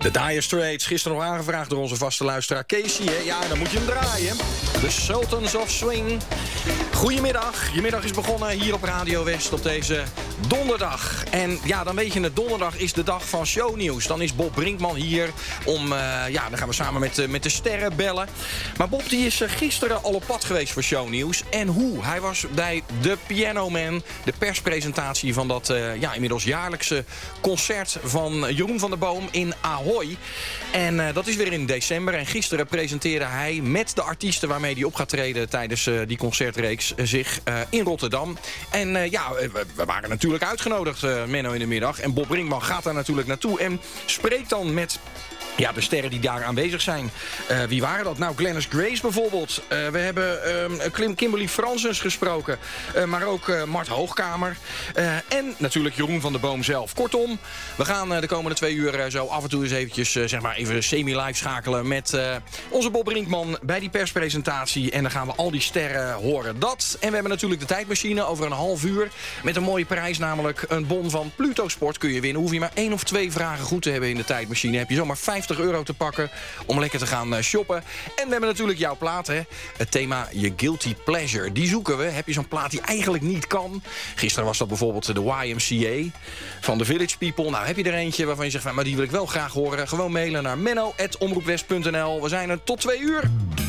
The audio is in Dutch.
De Dire Straits, gisteren nog aangevraagd door onze vaste luisteraar Casey. Hè? Ja, dan moet je hem draaien. De Sultans of Swing. Goedemiddag. Je middag is begonnen hier op Radio West op deze donderdag. En ja, dan weet je het, donderdag is de dag van shownieuws. Dan is Bob Brinkman hier om, dan gaan we samen met de sterren bellen. Maar Bob die is gisteren al op pad geweest voor shownieuws. En hoe? Hij was bij de Piano Man, de perspresentatie van dat inmiddels jaarlijkse concert van Jeroen van der Boom in Ahoy. En dat is weer in december. En gisteren presenteerde hij met de artiesten waarmee hij op gaat treden tijdens die concertreeks zich in Rotterdam. En we waren natuurlijk uitgenodigd, Menno, in de middag. En Bob Brinkman gaat daar natuurlijk naartoe en spreekt dan met de sterren die daar aanwezig zijn. Wie waren dat? Nou, Glennis Grace bijvoorbeeld. We hebben Kimberly Fransens gesproken. Maar ook Mart Hoogkamer. En natuurlijk Jeroen van der Boom zelf. Kortom, we gaan de komende 2 uur zo af en toe eens eventjes even semi-live schakelen met onze Bob Brinkman bij die perspresentatie. En dan gaan we al die sterren horen. Dat. En we hebben natuurlijk de tijdmachine over een half uur. Met een mooie prijs, namelijk een bon van Pluto Sport kun je winnen. Hoef je maar 1 of 2 vragen goed te hebben in de tijdmachine. Heb je zomaar €50 te pakken om lekker te gaan shoppen. En we hebben natuurlijk jouw plaat, hè. Het thema je guilty pleasure. Die zoeken we. Heb je zo'n plaat die eigenlijk niet kan? Gisteren was dat bijvoorbeeld de YMCA van The Village People. Nou, heb je er eentje waarvan je zegt, maar die wil ik wel graag horen? Gewoon mailen naar menno@omroepwest.nl. We zijn er tot 2 uur.